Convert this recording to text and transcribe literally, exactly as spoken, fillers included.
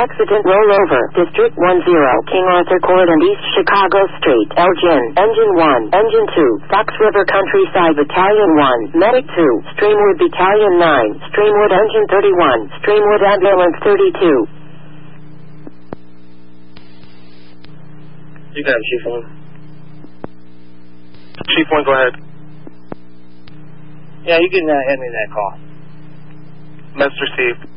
Accident rollover. District one zero. King Arthur Court and East Chicago Street. Elgin. Engine one. Engine two. Fox River Countryside Battalion one. Medic two. Streamwood Battalion nine. Streamwood Engine thirty-one. Streamwood Ambulance thirty-two. You got him, Chief one. Chief one, go ahead. Yeah, you can uh, hand me that call. Message received.